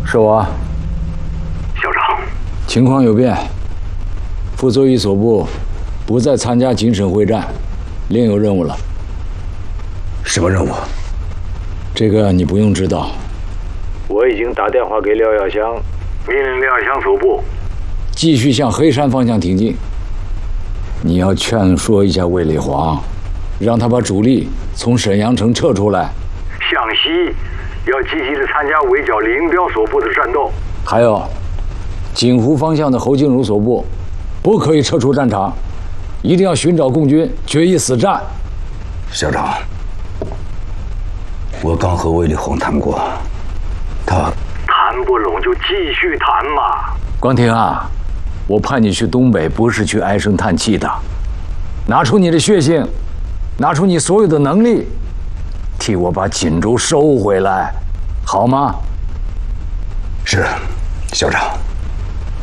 是我。 校长， 情况有变，傅作义所部不再参加锦省会战，另有任务了。 什么任务？ 这个你不用知道。我已经打电话给廖耀湘， 命令廖耀湘所部继续向黑山方向挺进。你要劝说一下卫立煌，让他把主力从沈阳城撤出来。 向西要积极的参加围剿李应彪所部的战斗。 还有，锦湖方向的侯静茹所部不可以撤出战场，一定要寻找共军，决一死战。 校长，我刚和卫立煌谈过，他谈不拢就继续谈嘛。 光庭啊，我派你去东北不是去唉声叹气的，拿出你的血性，拿出你所有的能力，替我把锦州收回来，好吗？ 是，校长。